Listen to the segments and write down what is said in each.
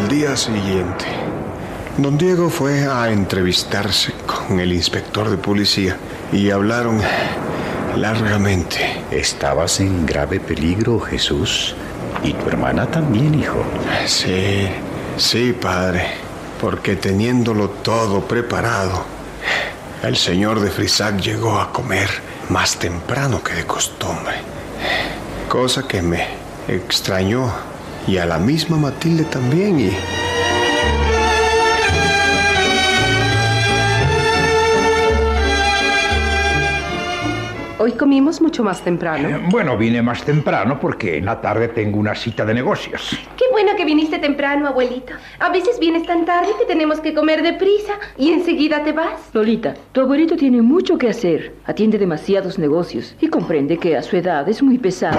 Al día siguiente, don Diego fue a entrevistarse con el inspector de policía y hablaron largamente. Estabas en grave peligro, Jesús. Y tu hermana también, hijo. Sí, padre. Porque teniéndolo todo preparado, el señor de Frisac llegó a comer más temprano que de costumbre. Cosa que me extrañó. Y a la misma Matilde también. Hoy comimos mucho más temprano. Bueno, vine más temprano porque en la tarde tengo una cita de negocios. Qué bueno que viniste temprano, abuelito. A veces vienes tan tarde que tenemos que comer deprisa y enseguida te vas. Lolita, tu abuelito tiene mucho que hacer. Atiende demasiados negocios y comprende que a su edad es muy pesado.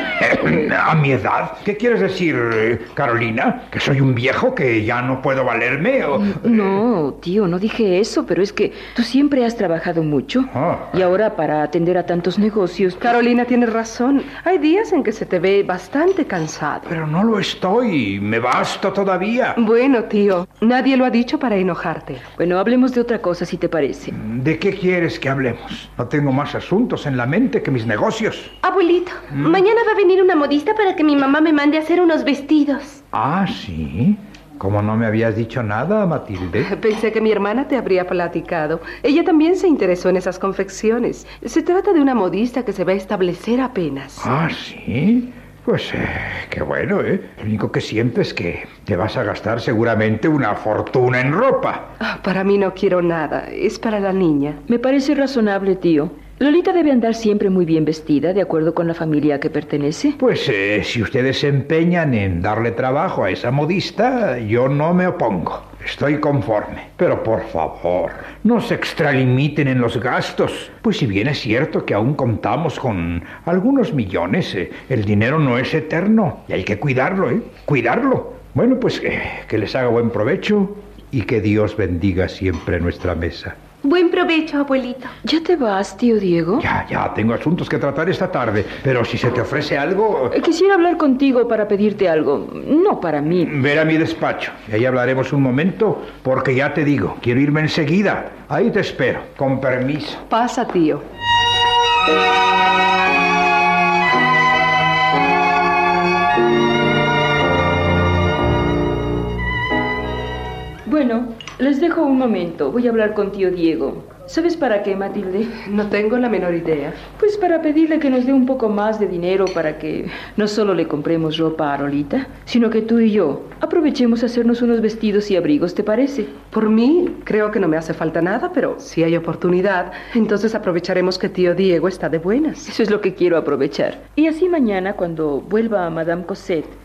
¿A mi edad? ¿Qué quieres decir, Carolina? ¿Que soy un viejo que ya no puedo valerme? ¿O... No, tío, no dije eso, pero es que tú siempre has trabajado mucho. Y ahora para atender a tantos negocios... Carolina tiene razón. Hay días en que se te ve bastante cansado. Pero no lo estoy. Me basto todavía. Bueno, tío, nadie lo ha dicho para enojarte. Bueno, hablemos de otra cosa, si te parece. ¿De qué quieres que hablemos? No tengo más asuntos en la mente que mis negocios. Abuelito, mañana va a venir una modista para que mi mamá me mande a hacer unos vestidos. Ah, ¿sí? ¿Cómo no me habías dicho nada, Matilde? Pensé que mi hermana te habría platicado. Ella también se interesó en esas confecciones. Se trata de una modista que se va a establecer apenas. Ah, ¿sí? Pues qué bueno, ¿eh? Lo único que siento es que te vas a gastar seguramente una fortuna en ropa. Para mí no quiero nada. Es para la niña. Me parece razonable, tío. Lolita debe andar siempre muy bien vestida, de acuerdo con la familia a que pertenece. Pues si ustedes se empeñan en darle trabajo a esa modista, yo no me opongo. Estoy conforme. Pero por favor, no se extralimiten en los gastos. Pues si bien es cierto que aún contamos con algunos millones, el dinero no es eterno y hay que cuidarlo, ¿eh? Cuidarlo. Bueno, pues que les haga buen provecho y que Dios bendiga siempre nuestra mesa. Buen provecho, abuelito. ¿Ya te vas, tío Diego? Ya, tengo asuntos que tratar esta tarde. Pero si se te ofrece algo... Quisiera hablar contigo para pedirte algo. No para mí. Ver a mi despacho. Y ahí hablaremos un momento, porque ya te digo, quiero irme enseguida. Ahí te espero. Con permiso. Pasa, tío. Bueno, les dejo un momento. Voy a hablar con tío Diego. ¿Sabes para qué, Matilde? No tengo la menor idea. Pues para pedirle que nos dé un poco más de dinero para que no solo le compremos ropa a Lolita, sino que tú y yo aprovechemos a hacernos unos vestidos y abrigos, ¿te parece? Por mí, creo que no me hace falta nada, pero si hay oportunidad, entonces aprovecharemos que tío Diego está de buenas. Eso es lo que quiero aprovechar. Y así mañana, cuando vuelva a Madame Cosette,